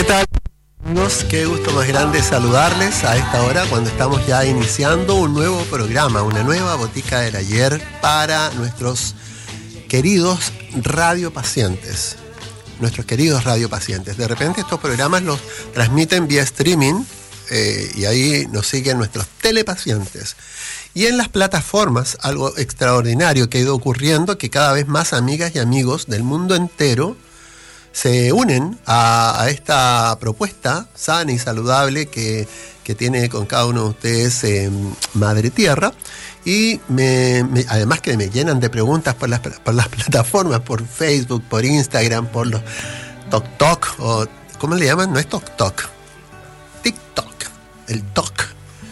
¿Qué tal, amigos? Qué gusto más grande saludarles a esta hora cuando estamos ya iniciando un nuevo programa, una nueva Botica del Ayer para nuestros queridos radiopacientes. Nuestros queridos radiopacientes. De repente estos programas los transmiten vía streaming y ahí nos siguen nuestros telepacientes. Y en las plataformas, algo extraordinario que ha ido ocurriendo, que cada vez más amigas y amigos del mundo entero se unen a esta propuesta sana y saludable que tiene con cada uno de ustedes Madre Tierra. Y además que me llenan de preguntas por las plataformas, por Facebook, por Instagram, por los TokTok, o ¿cómo le llaman? No es TokTok, TikTok, el Tok.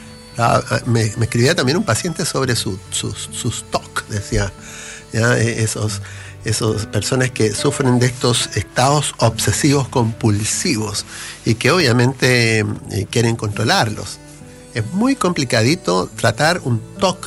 Me escribía también un paciente sobre sus TOC, decía, ¿ya? Esos personas que sufren de estos estados obsesivos compulsivos y que obviamente quieren controlarlos. Es muy complicadito tratar un TOC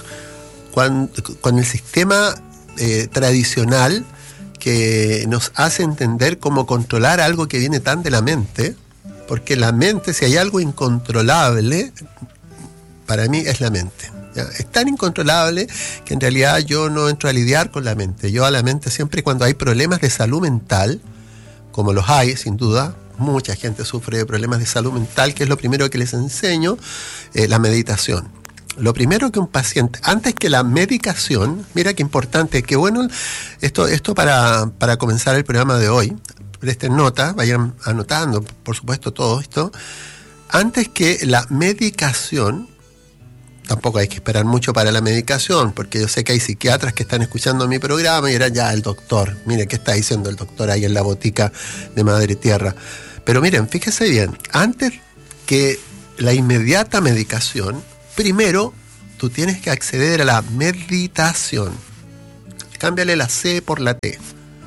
con el sistema tradicional que nos hace entender cómo controlar algo que viene tan de la mente, porque la mente, si hay algo incontrolable, para mí es la mente. ¿Ya? Es tan incontrolable que en realidad yo no entro a lidiar con la mente. Yo a la mente siempre cuando hay problemas de salud mental, como los hay, sin duda, mucha gente sufre de problemas de salud mental, que es lo primero que les enseño, la meditación. Lo primero que un paciente, antes que la medicación, mira qué importante, qué bueno, esto para comenzar el programa de hoy, presten nota, vayan anotando, por supuesto, todo esto. Antes que la medicación, tampoco hay que esperar mucho para la medicación, porque yo sé que hay psiquiatras que están escuchando mi programa y eran ya el doctor. Miren qué está diciendo el doctor ahí en la botica de Madre Tierra. Pero miren, fíjese bien, antes que la inmediata medicación, primero tú tienes que acceder a la meditación. Cámbiale la C por la T.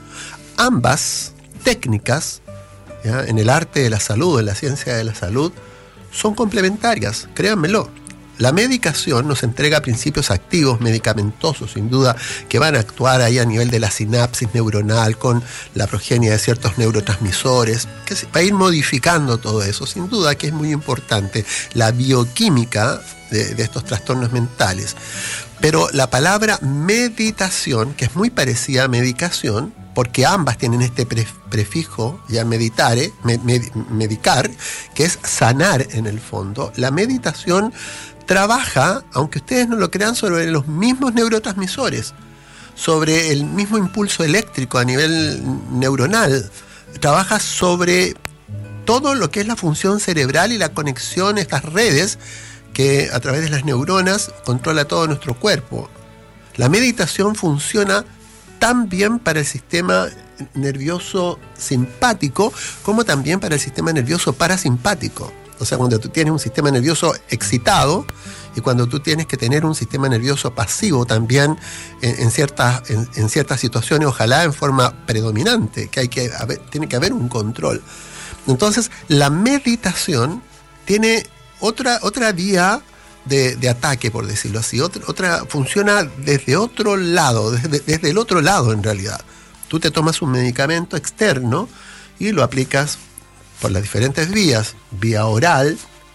Ambas técnicas, ¿ya?, en el arte de la salud, en la ciencia de la salud, son complementarias, créanmelo. La medicación nos entrega principios activos, medicamentosos, sin duda, que van a actuar ahí a nivel de la sinapsis neuronal, con la progenie de ciertos neurotransmisores, que va a ir modificando todo eso, sin duda que es muy importante, la bioquímica de estos trastornos mentales. Pero la palabra meditación, que es muy parecida a medicación, porque ambas tienen este prefijo, ya medicar, que es sanar en el fondo. La meditación trabaja, aunque ustedes no lo crean, sobre los mismos neurotransmisores, sobre el mismo impulso eléctrico a nivel neuronal. Trabaja sobre todo lo que es la función cerebral y la conexión, estas redes que a través de las neuronas controla todo nuestro cuerpo. La meditación funciona tan bien para el sistema nervioso simpático como también para el sistema nervioso parasimpático. O sea, cuando tú tienes un sistema nervioso excitado y cuando tú tienes que tener un sistema nervioso pasivo también en ciertas situaciones, ojalá en forma predominante, tiene que haber un control. Entonces, la meditación tiene otra vía de ataque, por decirlo así. Funciona desde otro lado, desde el otro lado en realidad. Tú te tomas un medicamento externo y lo aplicas por las diferentes vías, vía oral,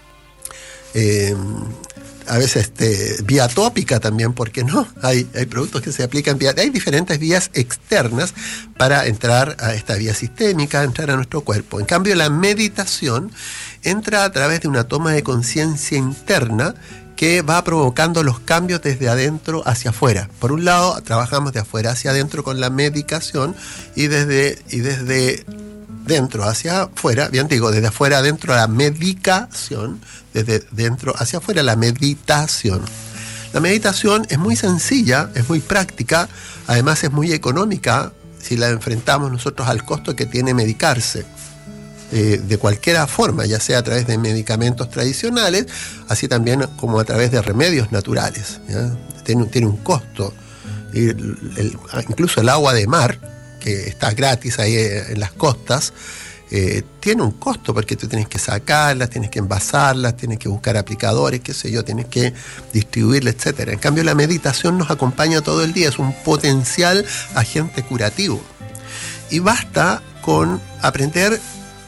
a veces vía tópica también, ¿por qué no? Hay productos que se aplican hay diferentes vías externas para entrar a esta vía sistémica, entrar a nuestro cuerpo. En cambio, la meditación entra a través de una toma de conciencia interna que va provocando los cambios desde adentro hacia afuera. Por un lado, trabajamos de afuera hacia adentro con la medicación y desde dentro hacia afuera, bien digo, desde afuera adentro la medicación, desde dentro hacia afuera la meditación. La meditación es muy sencilla, es muy práctica, además es muy económica si la enfrentamos nosotros al costo que tiene medicarse. De cualquier forma, ya sea a través de medicamentos tradicionales, así también como a través de remedios naturales, ¿ya? Tiene un costo. Incluso el agua de mar, que está gratis ahí en las costas, tiene un costo porque tú tienes que sacarlas, tienes que envasarlas, tienes que buscar aplicadores, qué sé yo, tienes que distribuirlas, etcétera. En cambio, la meditación nos acompaña todo el día, es un potencial agente curativo. Y basta con aprender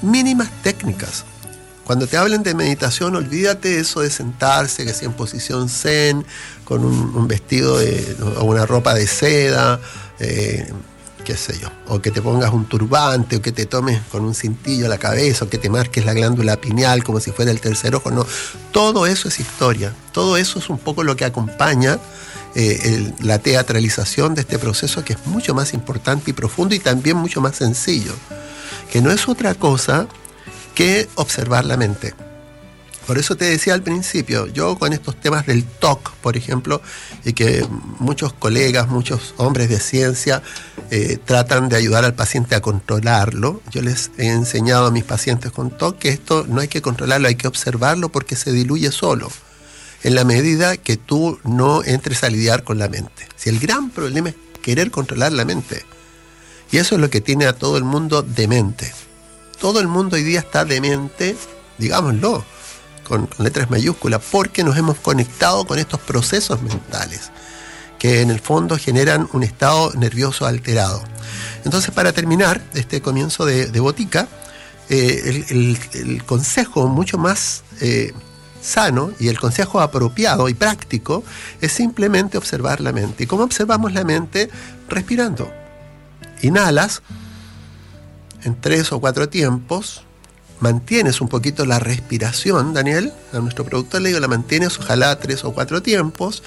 mínimas técnicas. Cuando te hablen de meditación, olvídate de eso de sentarse, que sea en posición zen, con un vestido o una ropa de seda, qué sé yo, o que te pongas un turbante, o que te tomes con un cintillo a la cabeza, o que te marques la glándula pineal como si fuera el tercer ojo. No, todo eso es historia, todo eso es un poco lo que acompaña la teatralización de este proceso, que es mucho más importante y profundo y también mucho más sencillo, que no es otra cosa que observar la mente. Por eso te decía al principio, yo con estos temas del TOC, por ejemplo, y que muchos colegas, muchos hombres de ciencia tratan de ayudar al paciente a controlarlo. Yo les he enseñado a mis pacientes con TOC que esto no hay que controlarlo, hay que observarlo porque se diluye solo, en la medida que tú no entres a lidiar con la mente. Si el gran problema es querer controlar la mente, y eso es lo que tiene a todo el mundo demente. Todo el mundo hoy día está demente, digámoslo, con letras mayúsculas, porque nos hemos conectado con estos procesos mentales que en el fondo generan un estado nervioso alterado. Entonces, para terminar este comienzo de botica, el consejo mucho más sano y el consejo apropiado y práctico es simplemente observar la mente. ¿Y cómo observamos la mente? Respirando. Inhalas en 3 o 4 tiempos, mantienes un poquito la respiración, Daniel, a nuestro productor le digo, la mantienes, ojalá 3 o 4 tiempos,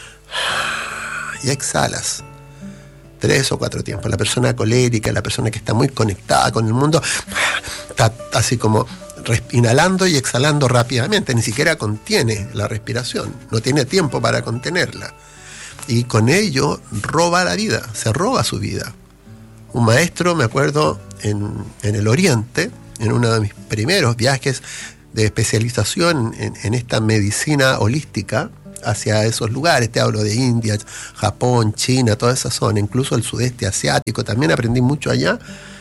y exhalas 3 o 4 tiempos. La persona colérica, la persona que está muy conectada con el mundo, está así como inhalando y exhalando rápidamente, ni siquiera contiene la respiración, no tiene tiempo para contenerla, y con ello roba la vida, se roba su vida. Un maestro, me acuerdo, en el Oriente, en uno de mis primeros viajes de especialización en esta medicina holística hacia esos lugares, te hablo de India, Japón, China, toda esa zona, incluso el sudeste asiático, también aprendí mucho allá.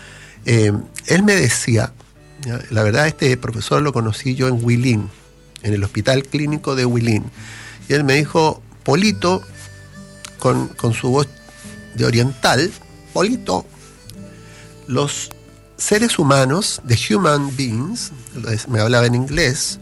Él me decía, ¿ya? La verdad este profesor lo conocí yo en Huilín, en el hospital clínico de Huilín, y él me dijo, Polito, con su voz de oriental, Polito, los seres humanos, the human beings, me hablaba en inglés,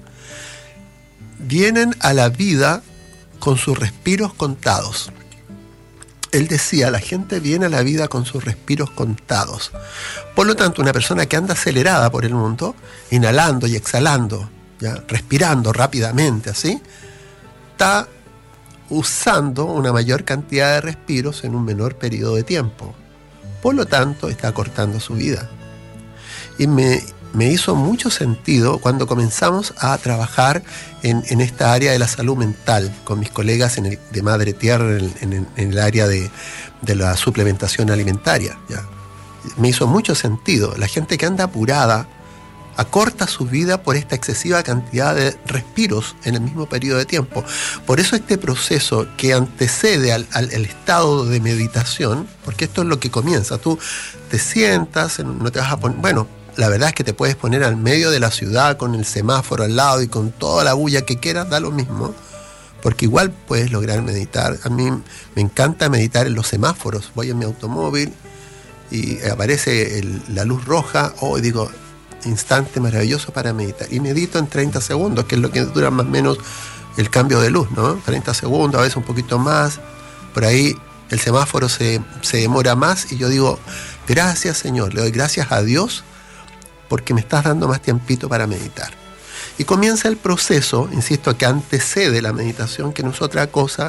vienen a la vida con sus respiros contados. Él decía, la gente viene a la vida con sus respiros contados. Por lo tanto, una persona que anda acelerada por el mundo, inhalando y exhalando, ¿ya? Respirando rápidamente así, está usando una mayor cantidad de respiros en un menor periodo de tiempo. Por lo tanto, está acortando su vida. Y me hizo mucho sentido cuando comenzamos a trabajar en esta área de la salud mental con mis colegas de Madre Tierra en el área de la suplementación alimentaria, ¿ya? Me hizo mucho sentido. La gente que anda apurada acorta su vida por esta excesiva cantidad de respiros en el mismo periodo de tiempo. Por eso este proceso que antecede al estado de meditación, porque esto es lo que comienza, tú te sientas, no te vas a poner, bueno, la verdad es que te puedes poner al medio de la ciudad con el semáforo al lado y con toda la bulla que quieras, da lo mismo, porque igual puedes lograr meditar. A mí me encanta meditar en los semáforos. Voy en mi automóvil y aparece la luz roja, y digo, instante maravilloso para meditar. Y medito en 30 segundos, que es lo que dura más o menos el cambio de luz, ¿no? 30 segundos, a veces un poquito más. Por ahí el semáforo se demora más y yo digo, gracias Señor, le doy gracias a Dios porque me estás dando más tiempito para meditar. Y comienza el proceso, insisto, que antecede la meditación, que no es otra cosa,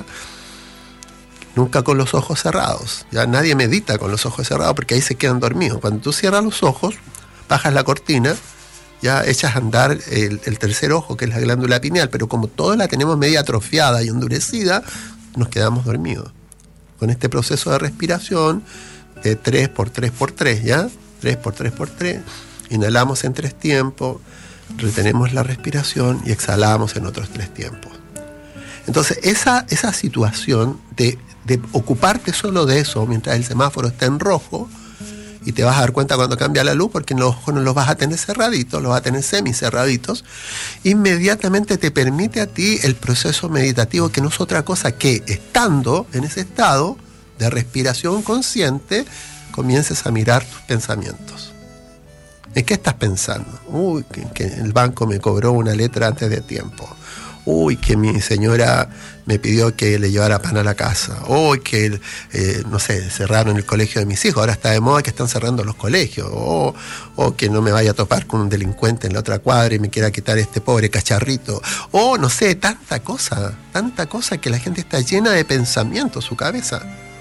nunca con los ojos cerrados. Ya nadie medita con los ojos cerrados porque ahí se quedan dormidos. Cuando tú cierras los ojos, bajas la cortina, ya echas a andar el tercer ojo, que es la glándula pineal, pero como toda la tenemos media atrofiada y endurecida, nos quedamos dormidos. Con este proceso de respiración, de 3 por 3 por 3, ¿ya? 3 por 3 por 3, inhalamos en 3 tiempos, retenemos la respiración y exhalamos en otros 3 tiempos. Entonces, esa situación de ocuparte solo de eso mientras el semáforo está en rojo, y te vas a dar cuenta cuando cambia la luz, porque los ojos no los vas a tener cerraditos, los vas a tener semicerraditos, inmediatamente te permite a ti el proceso meditativo, que no es otra cosa que, estando en ese estado de respiración consciente, comiences a mirar tus pensamientos. ¿En qué estás pensando? Uy, que el banco me cobró una letra antes de tiempo. Uy, que mi señora me pidió que le llevara pan a la casa. Uy, que, no sé, cerraron el colegio de mis hijos. Ahora está de moda que están cerrando los colegios. O que no me vaya a topar con un delincuente en la otra cuadra y me quiera quitar este pobre cacharrito. O, no sé, tanta cosa que la gente está llena de pensamientos en su cabeza.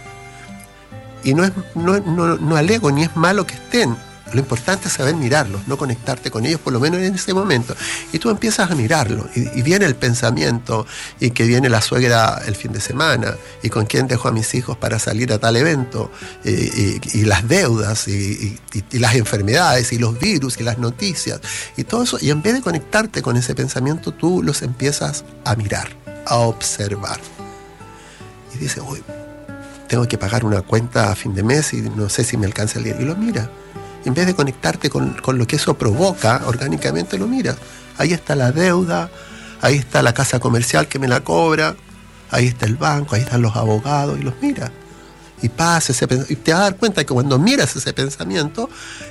Y no alego ni es malo que estén. Lo importante es saber mirarlos, no conectarte con ellos, por lo menos en ese momento. Y tú empiezas a mirarlo, y viene el pensamiento, y que viene la suegra el fin de semana, y con quién dejo a mis hijos para salir a tal evento, y las deudas, y las enfermedades, y los virus, y las noticias, y todo eso. Y en vez de conectarte con ese pensamiento, tú los empiezas a mirar, a observar. Y dices, uy, tengo que pagar una cuenta a fin de mes, y no sé si me alcanza el día. Y lo mira. En vez de conectarte con lo que eso provoca, orgánicamente lo miras. Ahí está la deuda, ahí está la casa comercial que me la cobra, ahí está el banco, ahí están los abogados, y los miras. Y pasa ese pensamiento, y te vas a dar cuenta que cuando miras ese pensamiento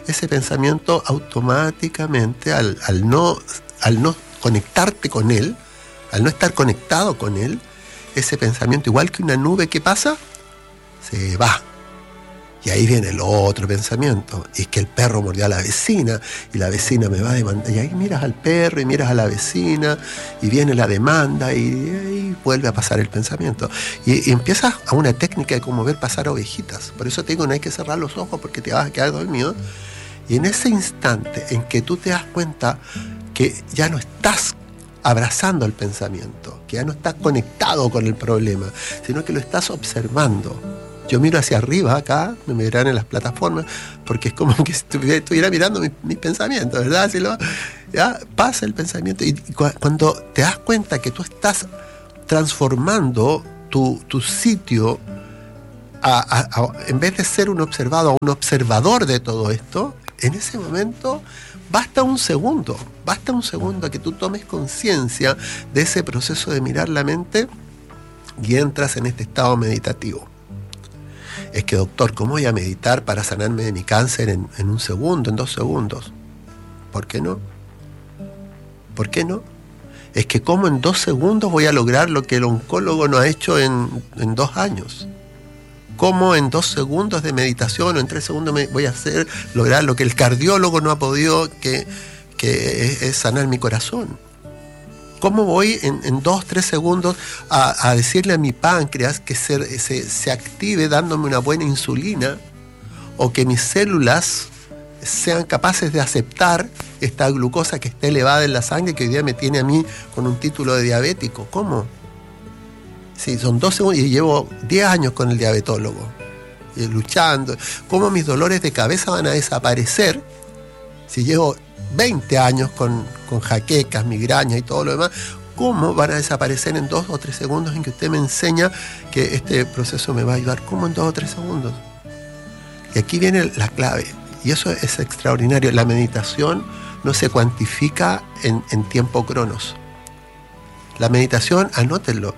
automáticamente, al no conectarte con él, al no estar conectado con él, ese pensamiento, igual que una nube que pasa, se va. Y ahí viene el otro pensamiento, y es que el perro mordió a la vecina, y la vecina me va a demandar. Y ahí miras al perro, y miras a la vecina, y viene la demanda, y vuelve a pasar el pensamiento. Y empiezas a una técnica de como ver pasar ovejitas. Por eso te digo, no hay que cerrar los ojos porque te vas a quedar dormido. Y en ese instante en que tú te das cuenta que ya no estás abrazando el pensamiento, que ya no estás conectado con el problema, sino que lo estás observando. Yo miro hacia arriba acá, me verán en las plataformas, porque es como que estuviera mirando mis pensamientos, ¿verdad? Ya pasa el pensamiento, y cuando te das cuenta que tú estás transformando tu sitio, en vez de ser un observado, a un observador de todo esto, en ese momento basta un segundo que tú tomes conciencia de ese proceso de mirar la mente y entras en este estado meditativo. Es que, doctor, ¿cómo voy a meditar para sanarme de mi cáncer en un segundo, en 2 segundos? ¿Por qué no? ¿Por qué no? Es que ¿cómo en 2 segundos voy a lograr lo que el oncólogo no ha hecho en 2 años? ¿Cómo en 2 segundos de meditación o en 3 segundos voy a lograr lo que el cardiólogo no ha podido, que es sanar mi corazón? ¿Cómo voy en 2, 3 segundos a decirle a mi páncreas que se active dándome una buena insulina, o que mis células sean capaces de aceptar esta glucosa que está elevada en la sangre, que hoy día me tiene a mí con un título de diabético? ¿Cómo? Sí, son 2 segundos y llevo 10 años con el diabetólogo, luchando. ¿Cómo mis dolores de cabeza van a desaparecer si llevo 20 años con jaquecas, migrañas y todo lo demás? ¿Cómo van a desaparecer en 2 o 3 segundos en que usted me enseña que este proceso me va a ayudar? ¿Cómo en 2 o 3 segundos? Y aquí viene la clave, y eso es extraordinario. La meditación no se cuantifica en tiempo cronos. La meditación, anótenlo,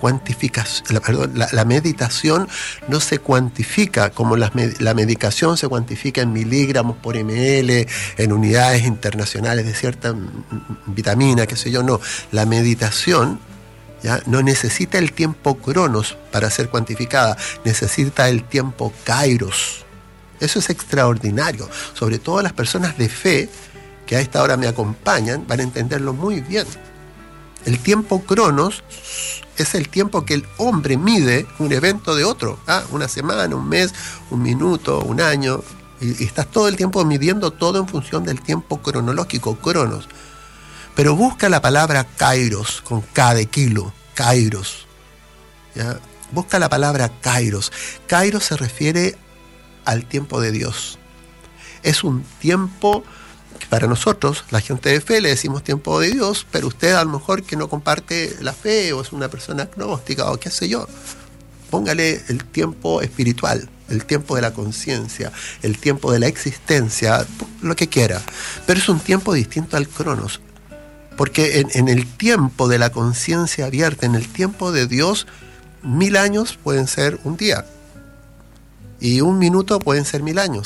la meditación no se cuantifica como la medicación se cuantifica en miligramos por ml, en unidades internacionales de cierta vitamina, qué sé yo. No, la meditación ya no necesita el tiempo cronos para ser cuantificada, necesita el tiempo kairos. Eso es extraordinario. Sobre todo las personas de fe que a esta hora me acompañan van a entenderlo muy bien. El tiempo cronos es el tiempo que el hombre mide un evento de otro. Una semana, un mes, un minuto, un año. Y estás todo el tiempo midiendo todo en función del tiempo cronológico, cronos. Pero busca la palabra kairos, con K de kilo, kairos. ¿Ya? Busca la palabra kairos. Kairos se refiere al tiempo de Dios. Es un tiempo que para nosotros, la gente de fe, le decimos tiempo de Dios, pero usted a lo mejor que no comparte la fe o es una persona agnóstica o qué sé yo, póngale el tiempo espiritual, el tiempo de la conciencia, el tiempo de la existencia, lo que quiera. Pero es un tiempo distinto al cronos, porque en el tiempo de la conciencia abierta, en el tiempo de Dios, 1000 años pueden ser un día, y 1 minuto pueden ser 1000 años.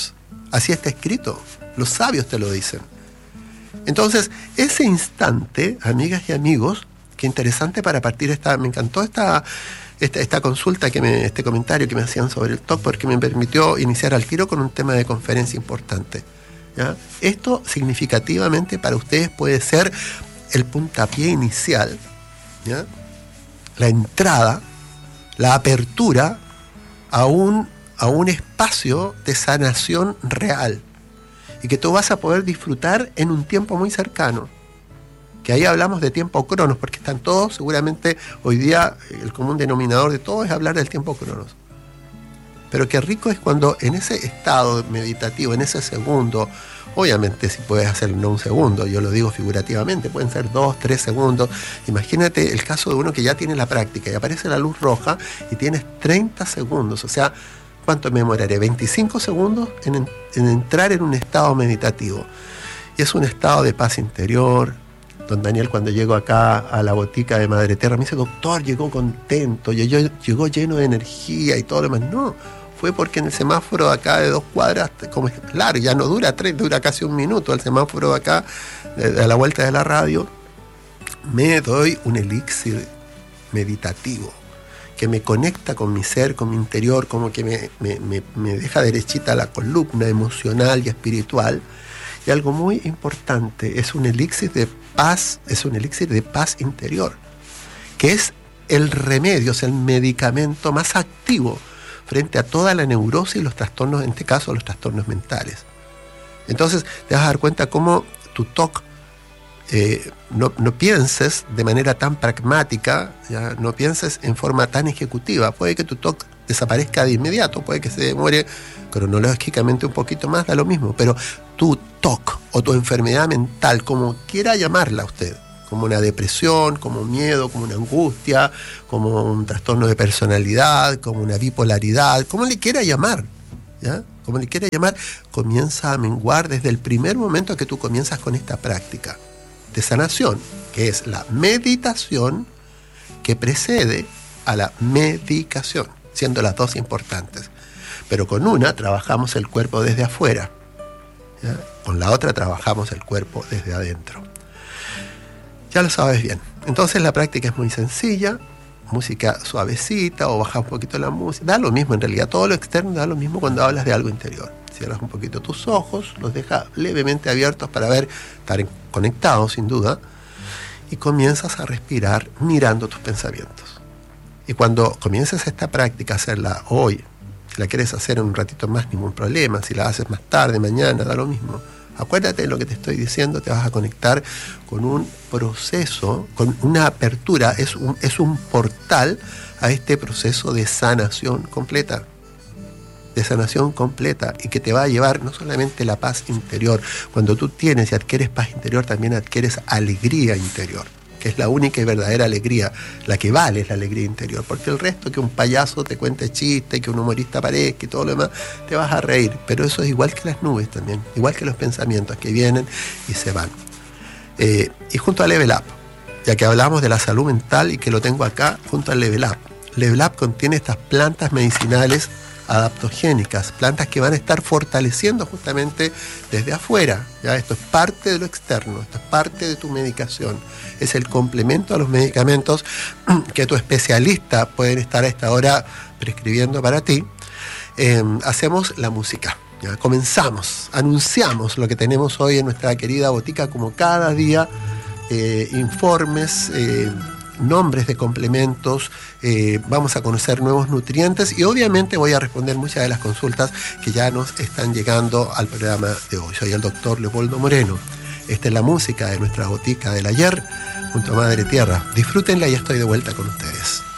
Así está escrito. Los sabios te lo dicen. Entonces, ese instante, amigas y amigos, qué interesante para partir me encantó esta consulta, este comentario que me hacían sobre el TOC, porque me permitió iniciar al tiro con un tema de conferencia importante, ¿ya? Esto significativamente para ustedes puede ser el puntapié inicial, ¿ya? La entrada, la apertura a un espacio de sanación real y que tú vas a poder disfrutar en un tiempo muy cercano. Que ahí hablamos de tiempo cronos, porque están todos, seguramente hoy día el común denominador de todo es hablar del tiempo cronos. Pero qué rico es cuando en ese estado meditativo, en ese segundo, obviamente si puedes hacerlo no un segundo, yo lo digo figurativamente, pueden ser 2, 3 segundos. Imagínate el caso de uno que ya tiene la práctica y aparece la luz roja y tienes 30 segundos, o sea, ¿cuánto me demoraré? 25 segundos en entrar en un estado meditativo. Y es un estado de paz interior. Don Daniel, cuando llegó acá a la botica de Madre Tierra, me dice, doctor, llegó contento, llegó lleno de energía y todo lo demás. No, fue porque en el semáforo de acá de 2 cuadras, como es claro, ya no dura 3, dura casi 1 minuto, el semáforo de acá, a la vuelta de la radio, me doy un elixir meditativo que me conecta con mi ser, con mi interior, como que me deja derechita la columna emocional y espiritual. Y algo muy importante, es un elixir de paz, es un elixir de paz interior, que es el remedio, es el medicamento más activo frente a toda la neurosis y los trastornos, en este caso los trastornos mentales. Entonces te vas a dar cuenta cómo tu TOC, no pienses de manera tan pragmática, ¿ya? No pienses en forma tan ejecutiva. Puede que tu TOC desaparezca de inmediato, puede que se demore cronológicamente un poquito más, da lo mismo, pero tu TOC o tu enfermedad mental, como quiera llamarla usted, como una depresión, como miedo, como una angustia, como un trastorno de personalidad, como una bipolaridad, como le quiera llamar, ¿ya? Como le quiera llamar, comienza a menguar desde el primer momento que tú comienzas con esta práctica de sanación, que es la meditación que precede a la medicación, siendo las dos importantes. Pero con una trabajamos el cuerpo desde afuera, ¿ya? Con la otra trabajamos el cuerpo desde adentro. Ya lo sabes bien. Entonces la práctica es muy sencilla, música suavecita o baja un poquito la música, da lo mismo en realidad, todo lo externo da lo mismo cuando hablas de algo interior. Cierras un poquito tus ojos, los dejas levemente abiertos para estar conectados sin duda, y comienzas a respirar mirando tus pensamientos. Y cuando comiences esta práctica, hacerla hoy, si la quieres hacer en un ratito más, ningún problema, si la haces más tarde, mañana, da lo mismo. Acuérdate de lo que te estoy diciendo, te vas a conectar con un proceso, con una apertura, es un portal a este proceso de sanación completa. De sanación completa, y que te va a llevar no solamente la paz interior. Cuando tú tienes y adquieres paz interior, también adquieres alegría interior, que es la única y verdadera alegría, la que vale es la alegría interior, porque el resto, que un payaso te cuente chiste, que un humorista aparezca y todo lo demás, te vas a reír, pero eso es igual que las nubes también, igual que los pensamientos que vienen y se van. Y junto a Level Up, ya que hablamos de la salud mental y que lo tengo acá, junto al Level Up. Level Up contiene estas plantas medicinales adaptogénicas, plantas que van a estar fortaleciendo justamente desde afuera, ¿ya? Esto es parte de lo externo, esto es parte de tu medicación, es el complemento a los medicamentos que tu especialista pueden estar a esta hora prescribiendo para ti. Hacemos la música, ¿ya? Comenzamos, anunciamos lo que tenemos hoy en nuestra querida botica, como cada día, informes, nombres de complementos, vamos a conocer nuevos nutrientes y obviamente voy a responder muchas de las consultas que ya nos están llegando al programa de hoy. Soy el doctor Leopoldo Moreno. Esta es la música de nuestra botica del ayer junto a Madre Tierra. Disfrútenla y estoy de vuelta con ustedes.